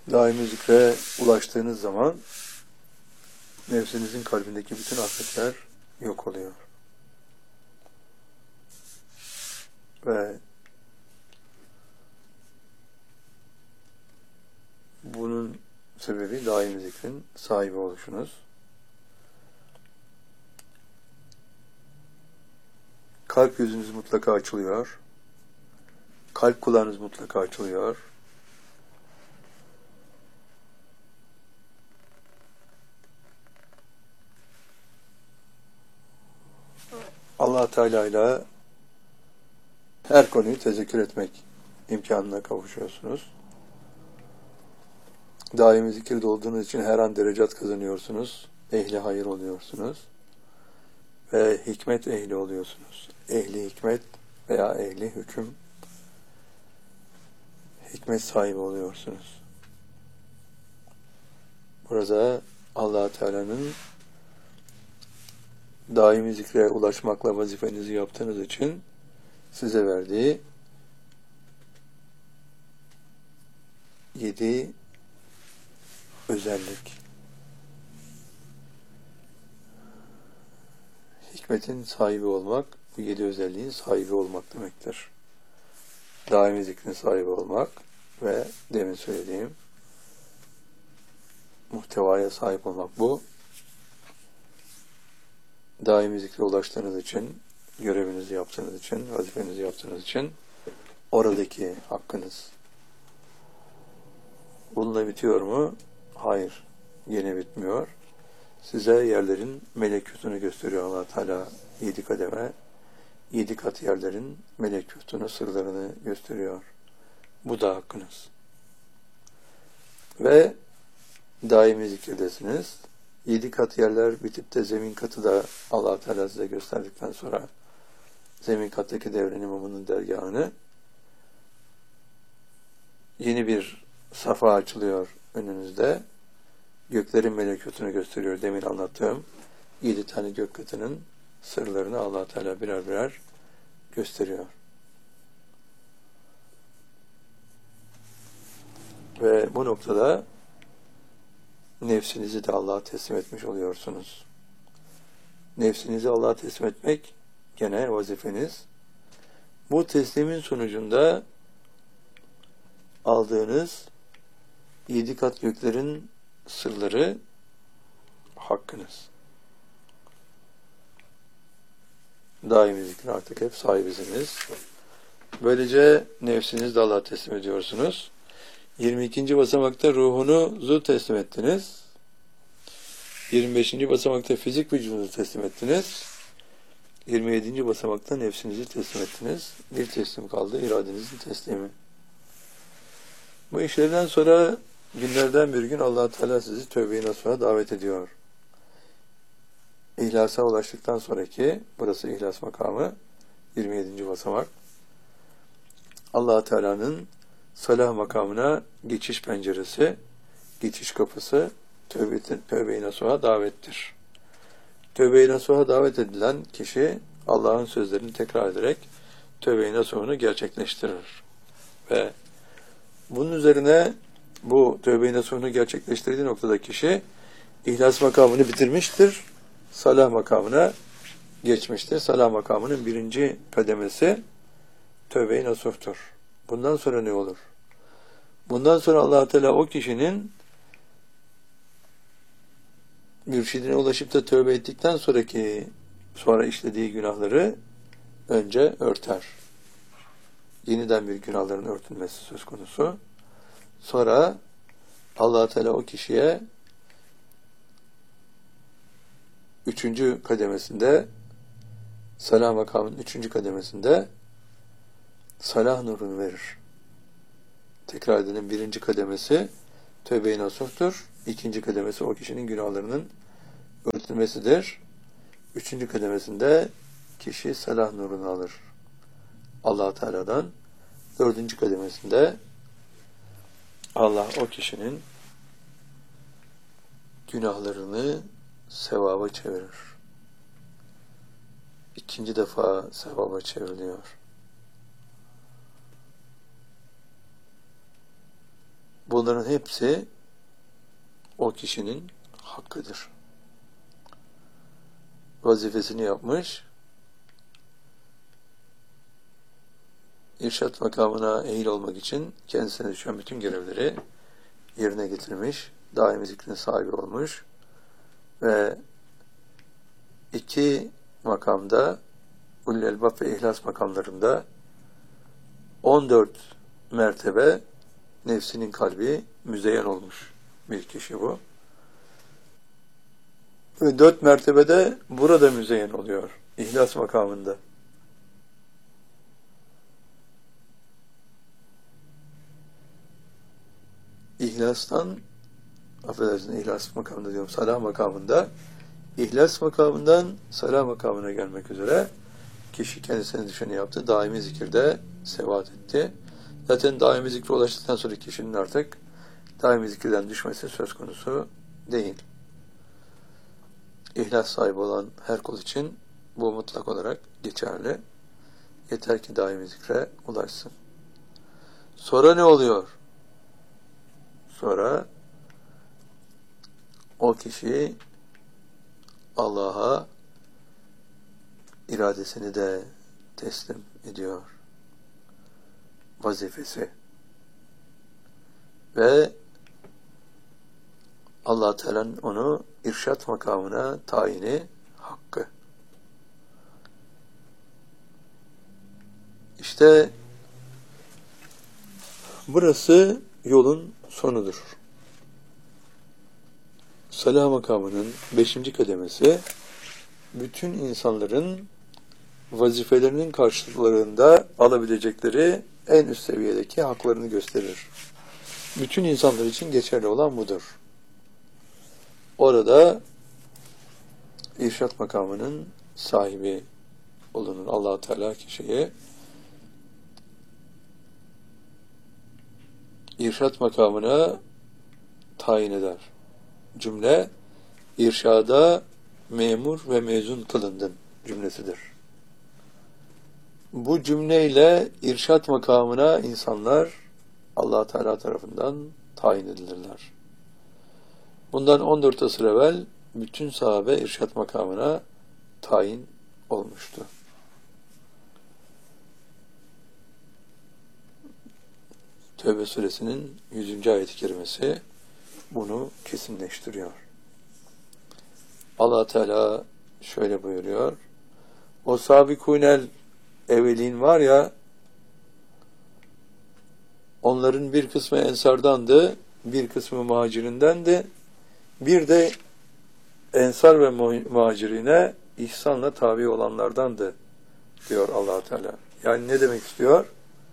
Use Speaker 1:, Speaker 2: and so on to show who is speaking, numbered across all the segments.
Speaker 1: Daimi zikre ulaştığınız zaman nefsinizin kalbindeki bütün afetler yok oluyor. Ve bunun sebebi daimi zikrin sahibi oluşunuz. Kalp yüzünüz mutlaka açılıyor. Kalp kulağınız mutlaka açılıyor. Allah Teala ile her konuyu tezekkür etmek imkanına kavuşuyorsunuz. Daimi zikirde olduğunuz için her an derecat kazanıyorsunuz. Ehli hayır oluyorsunuz. Ve hikmet ehli oluyorsunuz. Ehli hikmet veya ehli hüküm, hikmet sahibi oluyorsunuz. Burada Allah Teala'nın daimi zikre ulaşmakla vazifenizi yaptığınız için size verdiği 7 özellik. Hikmetin sahibi olmak, bu 7 özelliğin sahibi olmak demektir. Daimi zikrin sahibi olmak ve demin söylediğim muhtevaya sahip olmak bu. Daimi zikre ulaştığınız için, görevinizi yaptığınız için, vazifenizi yaptığınız için oradaki hakkınız. Bununla bitiyor mu? Hayır. Yine bitmiyor. Size yerlerin melekutunu gösteriyor Allah Teala 7 kademe. 7 kat yerlerin melekutunu, sırlarını gösteriyor. Bu da hakkınız. Ve daimi zikirdesiniz. 7 kat yerler bitip de zemin katı da Allah Teala size gösterdikten sonra zemin kattaki devrin imamının dergahını yeni bir safa açılıyor önünüzde. Göklerin melekutunu gösteriyor. Demin anlattığım 7 tane gök katının sırlarını Allah Teala birer birer gösteriyor. Ve bu noktada nefsinizi de Allah'a teslim etmiş oluyorsunuz. Nefsinizi Allah'a teslim etmek gene vazifeniz. Bu teslimin sonucunda aldığınız 7 kat göklerin sırları hakkınız. Daimi zikrin artık hep sahibisiniz. Böylece nefsinizi de Allah'a teslim ediyorsunuz. 22. basamakta ruhunuzu teslim ettiniz. 25. basamakta fizik vücudunuzu teslim ettiniz. 27. basamakta nefsinizi teslim ettiniz. Bir teslim kaldı, iradenizin teslimi. Bu işlerden sonra günlerden bir gün Allah Teala sizi tövbe-i nasuha davet ediyor. İhlasa ulaştıktan sonraki, burası ihlas makamı, 27. basamak. Allah Teala'nın salah makamına geçiş penceresi, geçiş kapısı tövbe-i nasuha davettir. Tövbe-i nasuha davet edilen kişi Allah'ın sözlerini tekrar ederek tövbe-i nasuhunu gerçekleştirir. Ve bunun üzerine bu tövbe-i nasuhunu gerçekleştirdiği noktada kişi ihlas makamını bitirmiştir. Salah makamına geçmiştir. Salah makamının 1. kademesi tövbe-i nasuhtur. Bundan sonra ne olur? Bundan sonra Allah Teala o kişinin mürşidine ulaşıp da tövbe ettikten sonra işlediği günahları önce örter. Yeniden bir günahların örtülmesi söz konusu. Sonra Allah Teala o kişiye 3. kademesinde, salah makamının 3. kademesinde salah nurunu verir. Tekrar edelim, 1. kademesi tövbe-i nasuhtur. 2. kademesi o kişinin günahlarının örtülmesidir. 3. kademesinde kişi salah nurunu alır Allah Teala'dan. 4. kademesinde Allah o kişinin günahlarını sevaba çevirir. 2. defa sevaba çevriliyor. Bunların hepsi o kişinin hakkıdır. Vazifesini yapmış, irşad makamına ehil olmak için kendisine düşen bütün görevleri yerine getirmiş, daimi zikrin sahibi olmuş ve iki makamda, ulul elbab ve ihlas makamlarında 14 mertebe nefsinin kalbi müzeyyen olmuş bir kişi bu. Ve 4 mertebede burada müzeyyen oluyor, ihlas makamında. İhlastan, affedersiniz, ihlas makamında diyorum, salah makamında, ihlas makamından salah makamına gelmek üzere kişi kendisine düşeni yaptı, daimi zikirde sebat etti. Zaten daimi zikre ulaştıktan sonra kişinin artık daimi zikirden düşmesi söz konusu değil. İhlas sahibi olan her kul için bu mutlak olarak geçerli. Yeter ki daimi zikre ulaşsın. Sonra ne oluyor? Sonra o kişi Allah'a iradesini de teslim ediyor. Vazifesi. Ve Allah Teala'nın onu irşat makamına tayini hakkı. İşte burası yolun sonudur. Salah makamının 5. kademesi bütün insanların vazifelerinin karşılıklarında alabilecekleri en üst seviyedeki haklarını gösterir. Bütün insanlar için geçerli olan budur. Orada irşat makamının sahibi olunur. Allah-u Teala kişiye irşat makamına tayin eder. Cümle, irşada memur ve mezun kılındın cümlesidir. Bu cümleyle irşat makamına insanlar Allah Teala tarafından tayin edilirler. Bundan 14 asır evvel bütün sahabe irşat makamına tayin olmuştu. Tevbe suresinin 100. ayet-i kerimesi bunu kesinleştiriyor. Allah Teala şöyle buyuruyor: o sabikunel evvelin var ya, onların bir kısmı ensardandı, bir kısmı muhacirindendi, bir de ensar ve muhacirine ihsanla tabi olanlardandı diyor Allah Teala. Yani ne demek istiyor?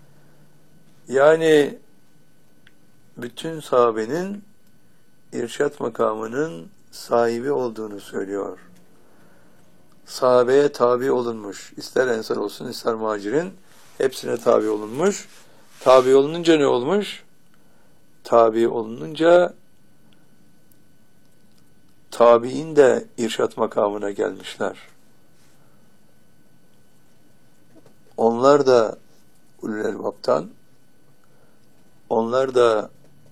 Speaker 1: Yani bütün sahabenin irşat makamının sahibi olduğunu söylüyor. Sahabeye tabi olunmuş. İster ensar olsun, ister muhacirin, hepsine tabi olunmuş. Tabi olununca ne olmuş? Tabi olununca tabi'in de irşat makamına gelmişler. Onlar da ulul elbaptan, onlar da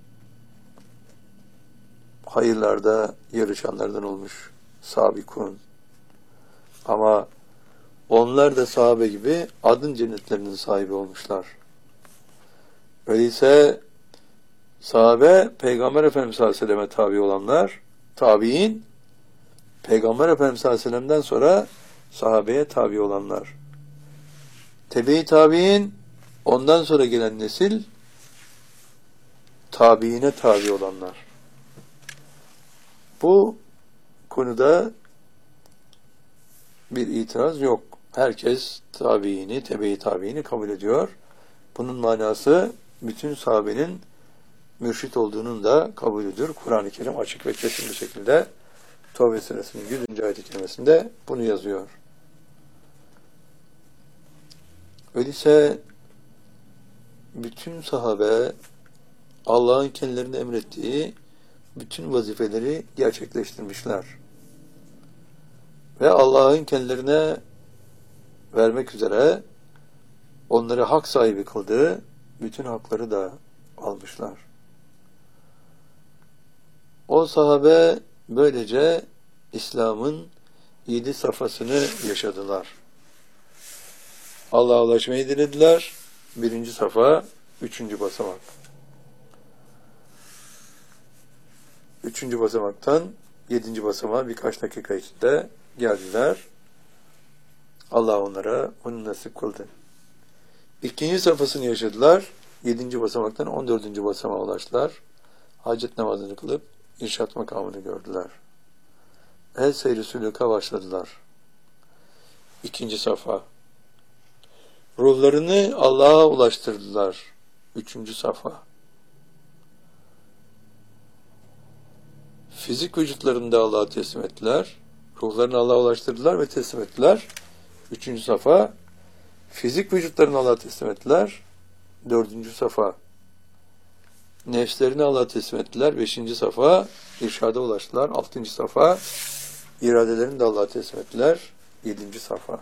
Speaker 1: hayırlarda yarışanlardan olmuş sabikun. Ama onlar da sahabe gibi adın cennetlerinin sahibi olmuşlar. Öyleyse sahabe, Peygamber Efendimiz sallallahu aleyhi ve selleme tabi olanlar, tabi'in, Peygamber Efendimiz sallallahu aleyhi ve sellem'den sonra sahabeye tabi olanlar. Tebe-i tabi'in, ondan sonra gelen nesil, tabiine tabi olanlar. Bu konuda bir itiraz yok. Herkes tabiini, tebe-i tabiini kabul ediyor. Bunun manası bütün sahabenin mürşit olduğunun da kabulüdür. Kur'an-ı Kerim açık ve kesin bir şekilde Tevbe suresinin 100. ayet-i kerimesinde bunu yazıyor. Öyleyse bütün sahabe Allah'ın kendilerine emrettiği bütün vazifeleri gerçekleştirmişler. Ve Allah'ın kendilerine vermek üzere onları hak sahibi kıldığı bütün hakları da almışlar. O sahabe böylece İslam'ın 7 safhasını yaşadılar. Allah'a ulaşmayı dilediler. 1. safa, 3. basamak. 3. basamaktan 7. basamağa birkaç dakika içinde geldiler. Allah onlara onu nasip kıldı. 2. safhasını yaşadılar. 7. basamaktan 14. basamağa ulaştılar. Hacet namazını kılıp irşat makamını gördüler. El seyri sülûka başladılar. 2. safha. Ruhlarını Allah'a ulaştırdılar. 3. safha. Fizik vücutlarını da Allah'a teslim ettiler. Ruhlarını Allah'a ulaştırdılar ve teslim ettiler. 3. safha. Fizik vücutlarını Allah'a teslim ettiler. 4. safha. Nefslerini Allah'a teslim ettiler. 5. safha. İrşada ulaştılar. 6. safha. İradelerini de Allah'a teslim ettiler. 7. safha.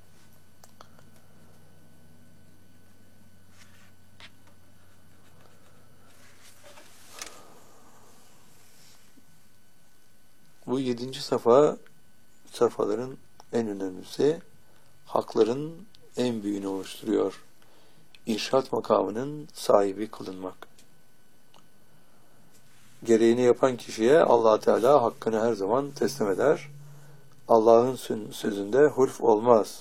Speaker 1: Bu 7. safhaların en önemlisi, hakların en büyüğünü oluşturuyor. İrşat makamının sahibi kılınmak. Gereğini yapan kişiye Allah Teala hakkını her zaman teslim eder. Allah'ın sözünde hulf olmaz.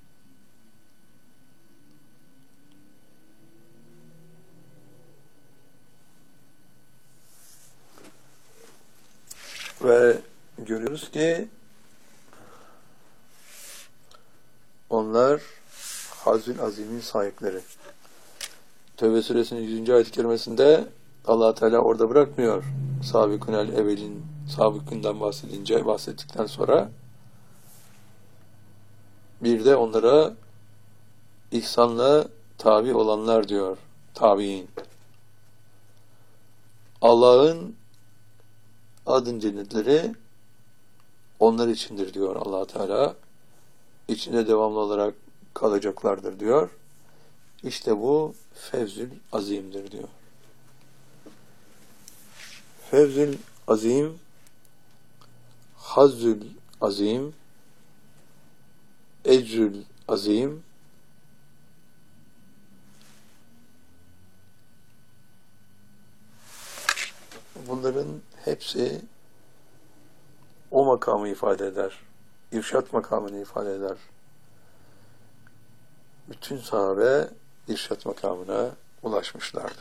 Speaker 1: Ve görüyoruz ki onlar Hazül Azim'in sahipleri. Tevbe suresinin 100. ayet-i kerimesinde Allah Teala orada bırakmıyor. Sabikünel evvelin, sabikünden bahsettikten sonra bir de onlara ihsanla tabi olanlar diyor. Tabiin. Allah'ın adın cennetleri onlar içindir diyor Allah Teala. İçinde devamlı olarak kalacaklardır diyor. İşte bu Fevzül Azim'dir diyor. Fevzül Azim, Hazzül Azim, Ecrül Azim, bunların hepsi o makamı ifade eder. İrşat makamını ifade eder. Bütün sahabe irşat makamına ulaşmışlardı.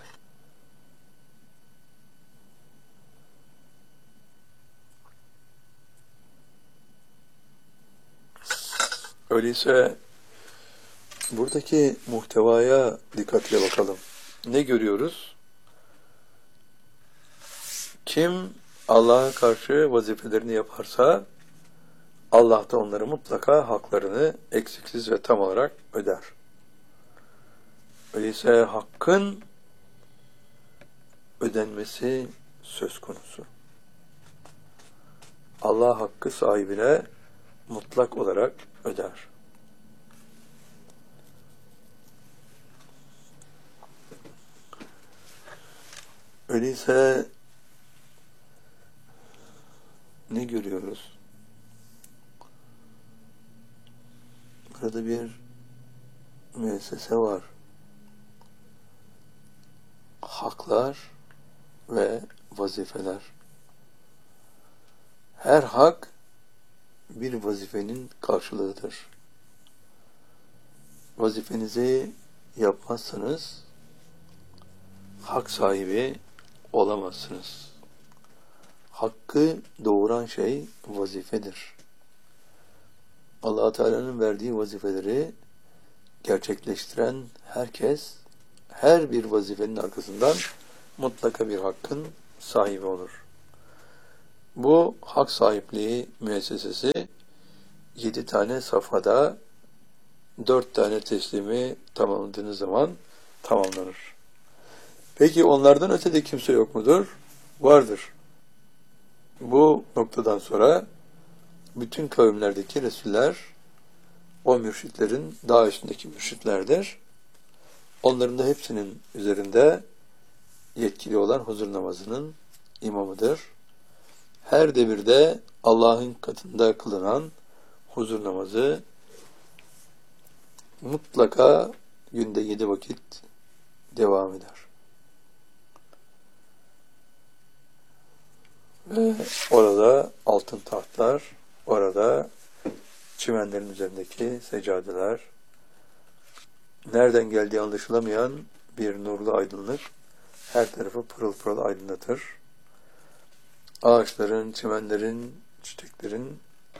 Speaker 1: Öyleyse buradaki muhtevaya dikkatle bakalım. Ne görüyoruz? Kim Allah'a karşı vazifelerini yaparsa Allah da onları mutlaka haklarını eksiksiz ve tam olarak öder. Öyleyse hakkın ödenmesi söz konusu. Allah hakkı sahibine mutlak olarak öder. Öyleyse ne görüyoruz? Burada bir müessese var. Haklar ve vazifeler. Her hak bir vazifenin karşılığıdır. Vazifenizi yapmazsanız hak sahibi olamazsınız. Hakkı doğuran şey vazifedir. Allah Teala'nın verdiği vazifeleri gerçekleştiren herkes her bir vazifenin arkasından mutlaka bir hakkın sahibi olur. Bu hak sahipliği müessesesi 7 tane safhada 4 tane teslimi tamamladığınız zaman tamamlanır. Peki onlardan ötede kimse yok mudur? Vardır. Bu noktadan sonra bütün kavimlerdeki Resuller o mürşitlerin daha üstündeki mürşitlerdir. Onların da hepsinin üzerinde yetkili olan huzur namazının imamıdır. her devirde Allah'ın katında kılınan huzur namazı mutlaka günde 7 vakit devam eder. Ve orada altın tahtlar, orada çimenlerin üzerindeki seccadeler, nereden geldiği anlaşılamayan bir nurlu aydınlık her tarafı pırıl pırıl aydınlatır. Ağaçların, çimenlerin, çiçeklerin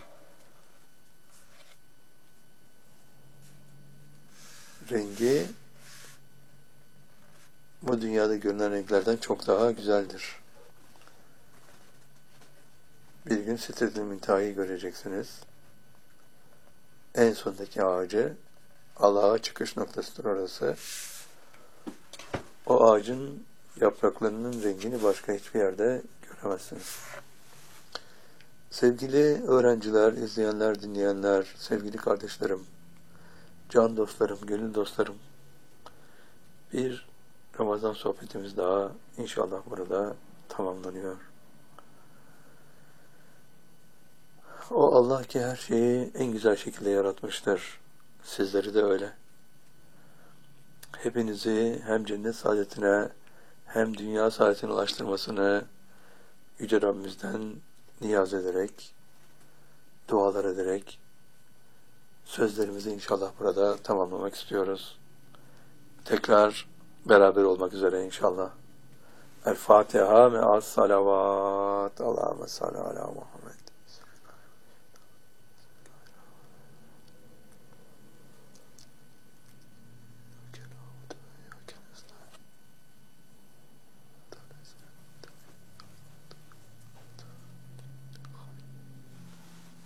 Speaker 1: rengi bu dünyada görünen renklerden çok daha güzeldir. Bir gün Sidretül Münteha'yı göreceksiniz. En sondaki ağacı, Allah'a çıkış noktasıdır orası. O ağacın yapraklarının rengini başka hiçbir yerde göremezsiniz. Sevgili öğrenciler, izleyenler, dinleyenler, sevgili kardeşlerim, can dostlarım, gönül dostlarım, bir Ramazan sohbetimiz daha inşallah burada tamamlanıyor. O Allah ki her şeyi en güzel şekilde yaratmıştır. Sizleri de öyle. Hepinizi hem cennet saadetine hem dünya saadetine ulaştırmasını Yüce Rabbimizden niyaz ederek, dualar ederek sözlerimizi inşallah burada tamamlamak istiyoruz. Tekrar beraber olmak üzere inşallah. El Fatiha me'as salavat. Allahümme salli ala Muhammed.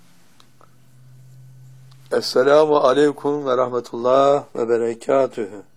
Speaker 1: Esselamu aleyküm ve rahmetullah ve berekatühü.